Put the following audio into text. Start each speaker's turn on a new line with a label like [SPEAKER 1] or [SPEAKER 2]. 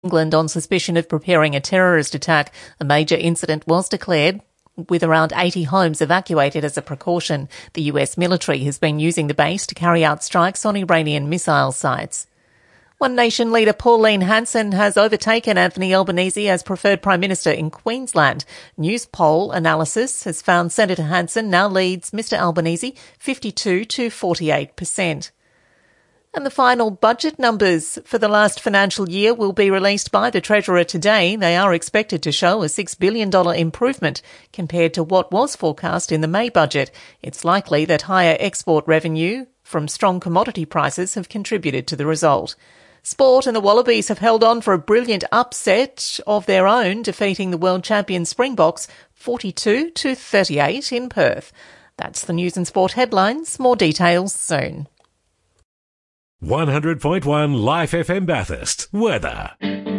[SPEAKER 1] England on suspicion of preparing a terrorist attack. A major incident was declared, with around 80 homes evacuated as a precaution. The US military has been using the base to carry out strikes on Iranian missile sites. One Nation leader Pauline Hanson has overtaken Anthony Albanese as preferred Prime Minister in Queensland. News poll analysis has found Senator Hanson now leads Mr Albanese 52 to 48%. And the final budget numbers for the last financial year will be released by the Treasurer today. They are expected to show a $6 billion improvement compared to what was forecast in the May budget. It's likely that higher export revenue from strong commodity prices have contributed to the result. Sport, and the Wallabies have held on for a brilliant upset of their own, defeating the world champion Springboks 42 to 38 in Perth. That's the news and sport headlines. More details soon.
[SPEAKER 2] 100.1 Life FM Bathurst. Weather.